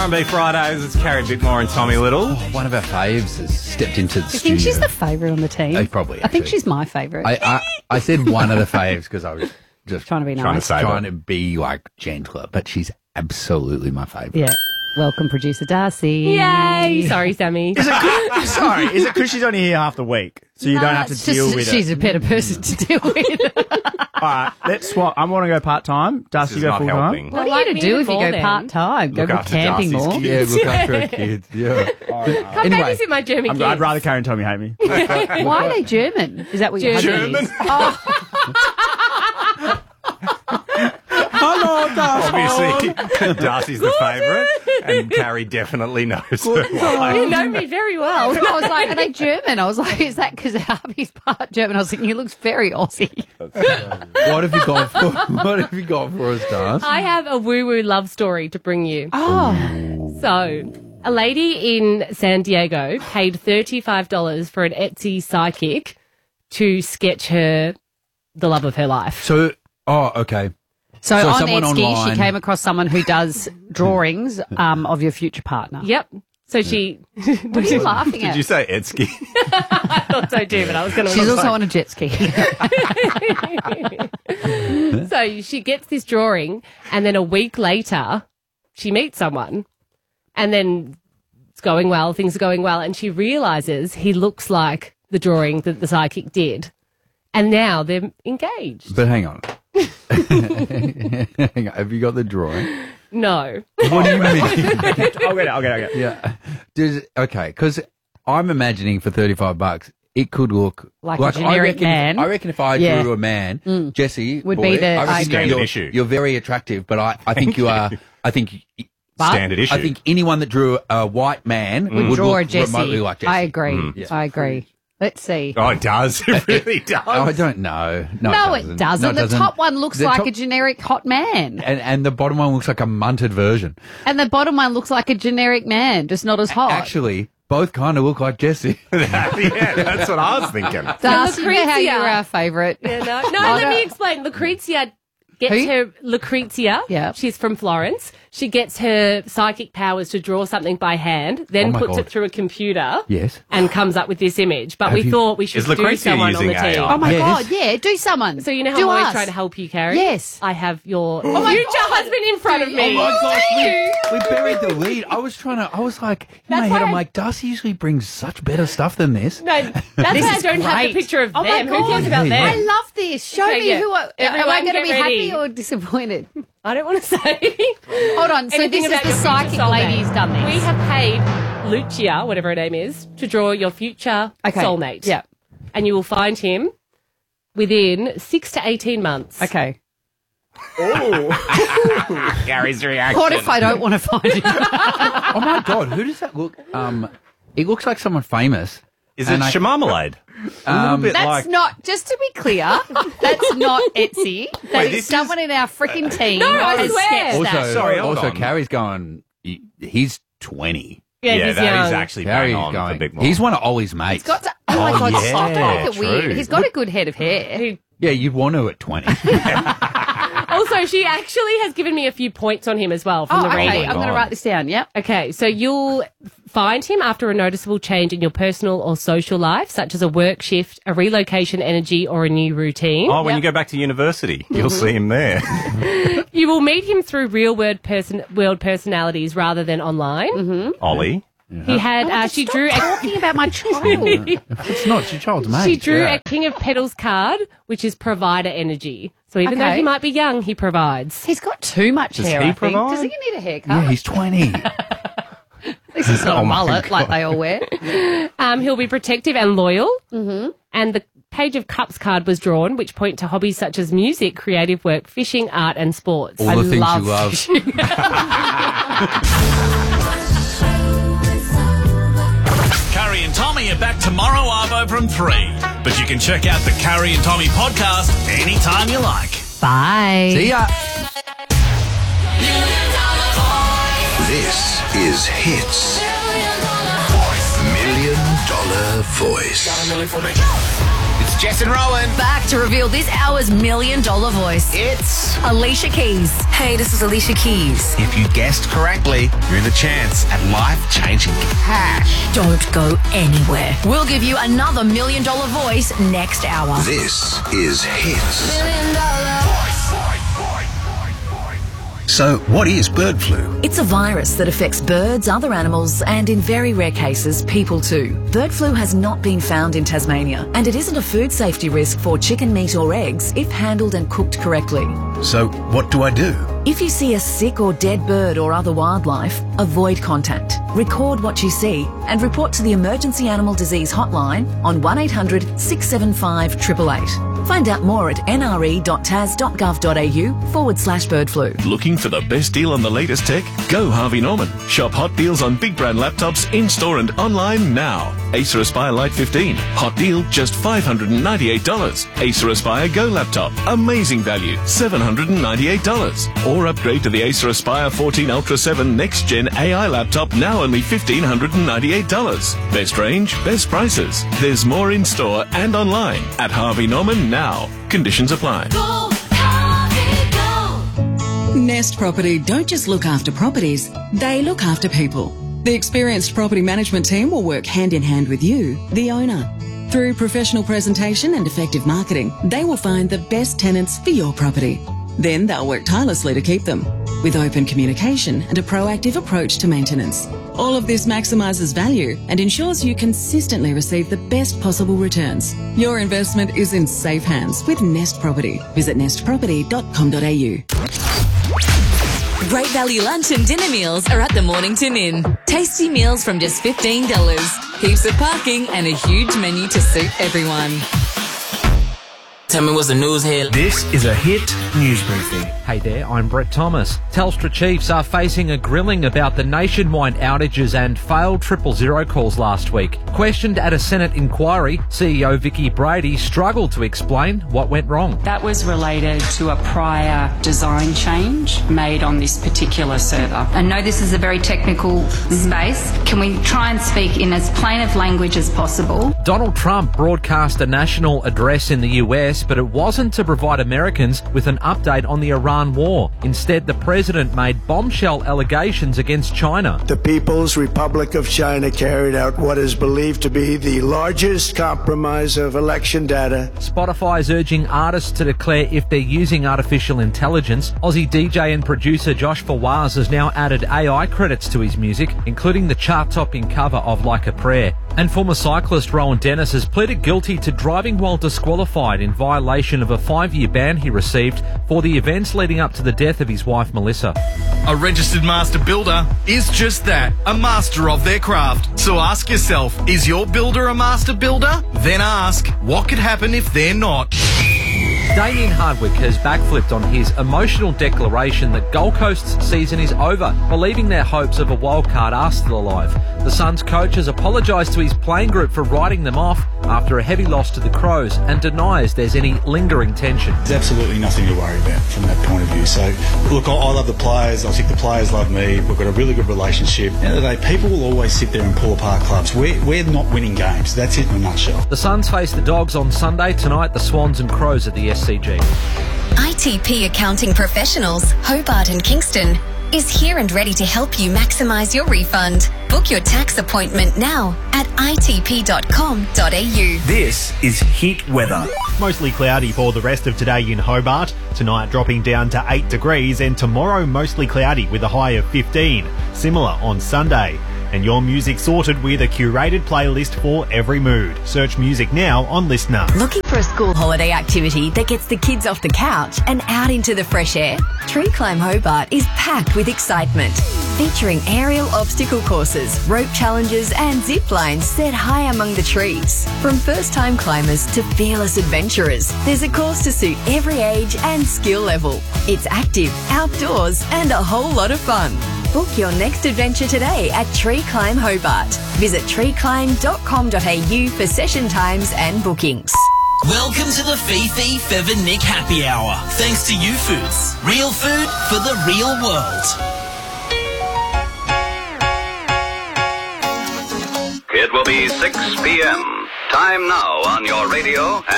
R&B Fridays. It's Carrie Bickmore and Tommy Little. One of our faves has stepped into the Do you studio. think she's the favourite on the team? Probably. I think actually. she's my favourite. I said one of the faves because I was just Trying to be Trying to nice. say trying to be like gentler, but she's absolutely my favourite. Yeah. Welcome, producer Darcy. Yay! Sorry, Sammy. Is it because she's only here half the week, so you don't have to It's deal just, with she's it? a better person to deal with. All right, let's swap. I want to go part time. Darcy, This is go not full helping. time. What are Like you to me do if you before go then. part-time? Go Look go after camping Darcy's more? kids. Yeah, look after our kids. Yeah. Come Anyway. babysit my German kids. I'd rather Carrie and Tommy hate me. Why are they German? Is that what your husband German? is? Oh, Hello, Darcy. Obviously, Darcy's the favourite, and Carrie definitely knows her. You know me very well. I was like, are they German? I was like, is that because hubby's part German? I was thinking, he looks very Aussie. What have you got for? What have you got for us, Darcy? I have a woo-woo love story to bring you. Oh, So, a lady in San Diego paid $35 for an Etsy psychic to sketch her the love of her life. So, okay. so on someone Etsy, online- she came across someone who does drawings of your future partner. Yep. So she... What are you laughing at? Did you say Etsky? I thought so too, but I was going to... She's also on a jet ski. So she gets this drawing, and then a week later, she meets someone, and then it's going well, things are going well, and she realises he looks like the drawing that the psychic did. And now they're engaged. But hang on. Hang on. Have you got the drawing? No. What do you mean? I'll get it. Yeah. Okay, because I'm imagining for $35, it could look Like a generic man. I reckon if I Yeah. drew a man, Jesse Would boy, be the I reckon ideal. Standard issue. You're very attractive, but I think you are. I think. Standard issue. I think anyone that drew a white man would Draw look a Jessie. remotely like Jesse. I agree. Yeah. I agree. Let's see. Oh, it does. It really does. Oh, I don't know. No, it doesn't. No, it The top one looks The like top- a generic hot man. and the bottom one looks like a munted version. And the bottom one looks like a generic man, just not as hot. Actually, both kind of look like Jesse. Yeah, that's what I was thinking. Darcy, you know how Lucrezia. you're our favourite. No, let me explain. Lucrezia gets Who? her... Lucrezia. Yeah. She's from Florence. She gets her psychic powers to draw something by hand, then Oh my puts God. it through a computer. Yes. And comes up with this image. But we thought we should Is do Lucrezia someone on the using team. AI? Oh my Yes. God, yeah, do someone. So you know how do I'm always us. trying to help you, Carrie? Yes. I have your my future God. husband in front of me. Oh my gosh, we buried the lead. I was like, in my That's head, I'm why- like, Darcy usually brings such better stuff than this. No, that's why I is don't have great. the picture of Oh my them. Who cares God. about Hey, them? I love this. Show Okay, me yeah. who am Everyone I going to get be ready. happy or disappointed? I don't want to say. Hold on. So anything this is about the your future psychic soulmate. lady who's done this. We have paid Lucia, whatever her name is, to draw your future Okay. soulmate. Yeah. And you will find him within 6 to 18 months. Okay. Gary's reaction. What if I don't want to find it? Oh my God, who does that look? It looks like someone famous. Is it And I- Shamarmalade? A little bit That's like... not, just to be clear, that's not Etsy. That Wait, is this someone in our freaking team I has swear. sketched Also, that. Sorry, hold also on. Carrie's going. He's 20. Yeah, Yeah, he's that young. is actually Carrie's bang on for going. Big Mom. He's one of Ollie's mates. Got to, oh my God, yeah, stop to make it true. weird. He's got a good head of hair. Yeah, you'd want to at 20. Also, she actually has given me a few points on him as well from the okay. reading. I'm going to write this down. Yep. Okay, so you'll find him after a noticeable change in your personal or social life, such as a work shift, a relocation energy, or a new routine. Oh, when you go back to university, you'll see him there. You will meet him through real-world personalities rather than online. Ollie. He had, she drew... Talking about my child. It's not your child's mate. She drew Yeah. a King of Petals card, which is provider energy. So even though Okay. he might be young, he provides. He's got too much hair, he I think. provide? Does he need a haircut? Yeah, he's 20. This is not Oh a my mullet like they all wear. He'll be protective and loyal. Mm-hmm. And the Page of Cups card was drawn, which point to hobbies such as music, creative work, fishing, art, and sports. All the things you love. Carrie and Tommy are back tomorrow, Arvo, from 3. But you can check out the Carrie and Tommy podcast anytime you like. Bye. See ya. This is Hits. $1 Million Voice. It's Jess and Rowan. Back to reveal this hour's $1 million voice. It's... Alicia Keys. Hey, this is Alicia Keys. If you guessed correctly, you're in the chance at life-changing cash. Don't go anywhere. We'll give you another $1 million voice next hour. This is Hits. $1 million. So, what is bird flu? It's a virus that affects birds, other animals, and in very rare cases, people too. Bird flu has not been found in Tasmania, and it isn't a food safety risk for chicken meat or eggs if handled and cooked correctly. So, what do I do? If you see a sick or dead bird or other wildlife, avoid contact. Record what you see and report to the Emergency Animal Disease Hotline on 1800 675 888. Find out more at nre.tas.gov.au/bird flu. Looking for the best deal on the latest tech? Go Harvey Norman. Shop hot deals on big brand laptops in-store and online now. Acer Aspire Lite 15. Hot deal, just $598. Acer Aspire Go laptop. Amazing value, $798. Or upgrade to the Acer Aspire 14 Ultra 7 Next Gen AI laptop, now only $1,598. Best range, best prices. There's more in-store and online at Harvey Norman now. Conditions apply. Nest Property don't just look after properties, they look after people. The experienced property management team will work hand in hand with you, the owner. Through professional presentation and effective marketing, they will find the best tenants for your property. Then they'll work tirelessly to keep them, with open communication and a proactive approach to maintenance. All of this maximises value and ensures you consistently receive the best possible returns. Your investment is in safe hands with Nest Property. Visit nestproperty.com.au. Great value lunch and dinner meals are at the Mornington Inn. Tasty meals from just $15. Heaps of parking and a huge menu to suit everyone. Tell me what's the news here. This is a Hit News Briefing. Hey there, I'm Brett Thomas. Telstra Chiefs are facing a grilling about the nationwide outages and failed 000 calls last week. Questioned at a Senate inquiry, CEO Vicky Brady struggled to explain what went wrong. That was related to a prior design change made on this particular server. I know this is a very technical space. Can we try and speak in as plain of language as possible? Donald Trump broadcast a national address in the US, but it wasn't to provide Americans with an update on the Iran war. Instead, the president made bombshell allegations against China. The People's Republic of China carried out what is believed to be the largest compromise of election data. Spotify is urging artists to declare if they're using artificial intelligence. Aussie DJ and producer Josh Fawaz has now added AI credits to his music, including the chart-topping cover of Like a Prayer. And former cyclist Rowan Dennis has pleaded guilty to driving while disqualified in violation of a 5-year ban he received for the events leading up to the death of his wife Melissa. A registered master builder is just that, a master of their craft. So ask yourself, is your builder a master builder? Then ask, what could happen if they're not? Damien Hardwick has backflipped on his emotional declaration that Gold Coast's season is over, believing their hopes of a wildcard are still alive. The Suns coach has apologised to his playing group for writing them off after a heavy loss to the Crows and denies there's any lingering tension. There's absolutely nothing to worry about from that point of view. So, look, I love the players. I think the players love me. We've got a really good relationship. At the end of the day, people will always sit there and pull apart clubs. We're not winning games. That's it in a nutshell. The Suns face the Dogs on Sunday. Tonight, the Swans and Crows at the SCG. ITP Accounting Professionals, Hobart and Kingston, is here and ready to help you maximise your refund. Book your tax appointment now at itp.com.au. This is Hit Weather. Mostly cloudy for the rest of today in Hobart. Tonight dropping down to 8 degrees and tomorrow mostly cloudy with a high of 15. Similar on Sunday. And your music sorted with a curated playlist for every mood. Search music now on Listener. Looking for a school holiday activity that gets the kids off the couch and out into the fresh air? Tree Climb Hobart is packed with excitement. Featuring aerial obstacle courses, rope challenges and zip lines set high among the trees. From first-time climbers to fearless adventurers, there's a course to suit every age and skill level. It's active, outdoors and a whole lot of fun. Book your next adventure today at Tree Climb Hobart. Visit treeclimb.com.au for session times and bookings. Welcome to the Fifi Feather Nick Happy Hour. Thanks to U-Foods. Real food for the real world. It will be 6 p.m. Time now on your radio.